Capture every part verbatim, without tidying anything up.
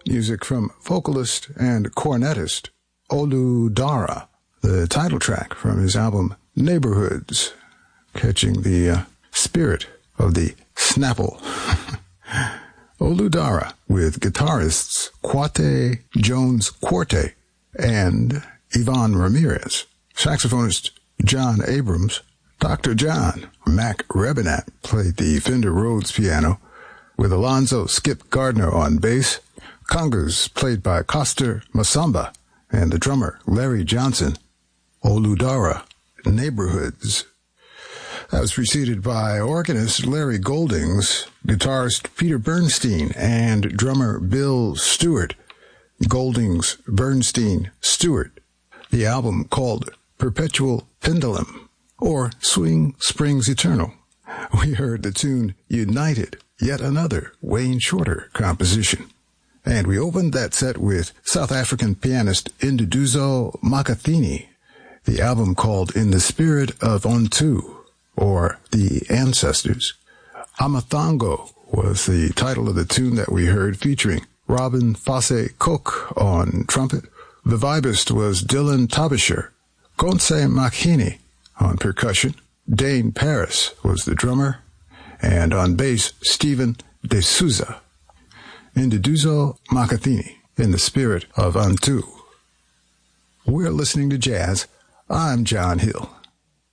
music from vocalist and cornetist Oludara, the title track from his album Neighborhoods, catching the uh, spirit of the Snapple. Oludara with guitarists Quate Jones Quartet and Ivan Ramirez, saxophonist John Abrams, Doctor John Mac Rebenat played the Fender Rhodes piano, with Alonzo Skip Gardner on bass, congas played by Coster Masamba, and the drummer Larry Johnson. Oludara, Neighborhoods. That was preceded by organist Larry Goldings, guitarist Peter Bernstein, and drummer Bill Stewart. Goldings, Bernstein, Stewart. The album called Perpetual Pendulum, or Swing Springs Eternal. We heard the tune United, yet another Wayne Shorter composition. And we opened that set with South African pianist Induduzo Makathini, the album called In the Spirit of Untu, or The Ancestors. Amathango was the title of the tune that we heard, featuring Robin Fosse Cook on trumpet. The vibist was Dylan Tabisher. Konse Makhini on percussion. Dane Paris was the drummer. And on bass, Stephen De Souza. Induduzo Makathini, In the Spirit of Untu. We're listening to jazz. I'm John Hill.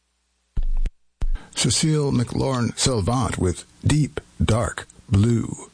Cecile McLaurin Salvant with Deep Dark Blue.